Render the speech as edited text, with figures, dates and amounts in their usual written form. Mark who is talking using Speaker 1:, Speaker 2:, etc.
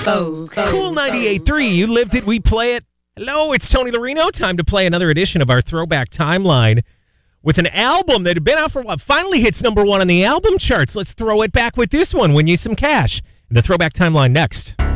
Speaker 1: Cool 98.3, you lived it, we play it. Hello, it's Tony Larino. Time to play another edition of our Throwback Timeline with an album that had been out for a while. Finally hits number one on the album charts. Let's throw it back with this one. Win you some cash. The Throwback Timeline next.